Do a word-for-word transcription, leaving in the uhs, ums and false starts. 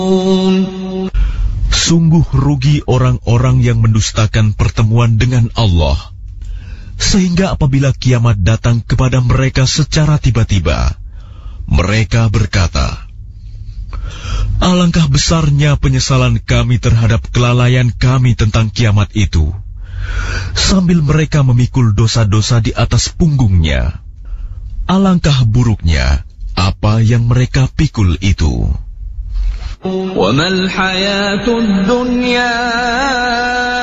Sungguh rugi orang-orang yang mendustakan pertemuan dengan Allah, sehingga apabila kiamat datang kepada mereka secara tiba-tiba, mereka berkata, alangkah besarnya penyesalan kami terhadap kelalaian kami tentang kiamat itu, sambil mereka memikul dosa-dosa di atas punggungnya. Alangkah buruknya apa yang mereka pikul itu. وَمَا الْحَيَاةُ الدُّنْيَا